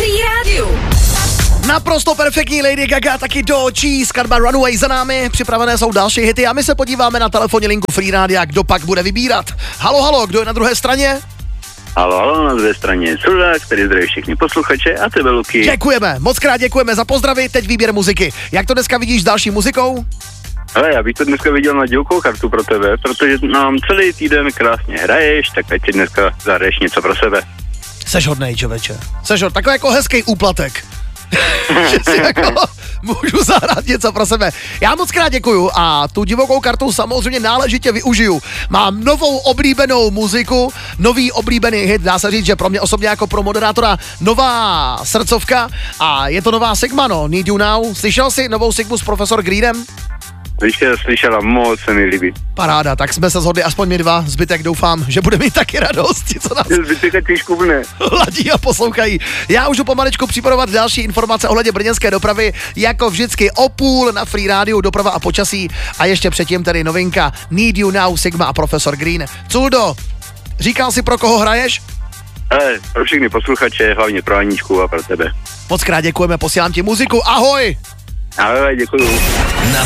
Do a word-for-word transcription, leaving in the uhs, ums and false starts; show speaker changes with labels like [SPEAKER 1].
[SPEAKER 1] Free rádiu.
[SPEAKER 2] Naprosto perfektní Lady Gaga, taky Doechii, skladba Runaway za námi, připravené jsou další hity a my se podíváme na telefonní linku Free Rádia, kdo pak bude vybírat. Halo, halo, kdo je na druhé straně?
[SPEAKER 3] Halo, halo, na druhé straně Sudák, který zdraví všichni posluchače a tebe, Luky.
[SPEAKER 2] Děkujeme, moc krát děkujeme za pozdravy, teď výběr muziky. Jak to dneska vidíš s další muzikou?
[SPEAKER 3] Ale já bych to dneska viděl na divokou kartu pro tebe, protože nám celý týden krásně hraješ, tak ať si dneska zahraješ něco pro sebe.
[SPEAKER 2] Seš hodnej, člověče. Seš hodnej, takový jako hezký úplatek. Že si jako můžu zahrát něco pro sebe. Já moc krát děkuju a tu divokou kartu samozřejmě náležitě využiju. Mám novou oblíbenou muziku, nový oblíbený hit, dá se říct, že pro mě osobně jako pro moderátora nová srdcovka a je to nová Sigma, no, Need You Now. Slyšel jsi novou Sigmu s Profesor Greenem?
[SPEAKER 3] Slyšela, slyšela, moc se mi líbí.
[SPEAKER 2] Paráda, tak jsme se shodli aspoň my dva, zbytek doufám, že bude mít taky radost, ti, co nás
[SPEAKER 3] Zbytek ať škubne.
[SPEAKER 2] hladí a poslouchají. Já už pomaličku připravovat další informace ohledně brněnské dopravy, jako vždycky o půl na Free Rádiu, doprava a počasí a ještě předtím tedy novinka Need You Now, Sigma a Profesor Green. Culdo, říkal si, pro koho hraješ?
[SPEAKER 3] Ale pro všechny posluchače, hlavně pro Aničku a pro tebe.
[SPEAKER 2] Moc krát děkujeme, posílám ti muziku, ahoj!
[SPEAKER 3] Ahoj, děkuju.
[SPEAKER 4] Na